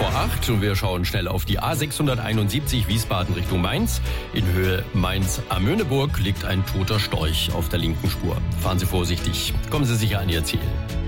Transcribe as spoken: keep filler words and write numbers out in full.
vor acht und wir schauen schnell auf die A sechshunderteinundsiebzig Wiesbaden Richtung Mainz. In Höhe Mainz-Amöneburg liegt ein toter Storch auf der linken Spur. Fahren Sie vorsichtig, kommen Sie sicher an Ihr Ziel.